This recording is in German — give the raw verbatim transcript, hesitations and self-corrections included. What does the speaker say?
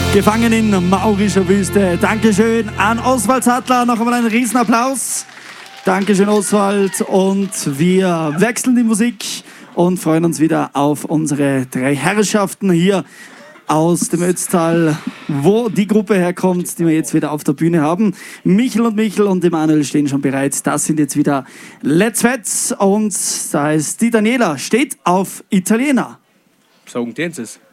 Gefangen in maurischer Wüste. Dankeschön an Oswald Sattler. Noch einmal einen Riesenapplaus. Dankeschön, Oswald. Und wir wechseln die Musik und freuen uns wieder auf unsere drei Herrschaften hier aus dem Ötztal, wo die Gruppe herkommt, die wir jetzt wieder auf der Bühne haben. Michel und Michel und Emanuel stehen schon bereit. Das sind jetzt wieder Let's Fets und da ist die Daniela, steht auf Italiener. Sagen die es?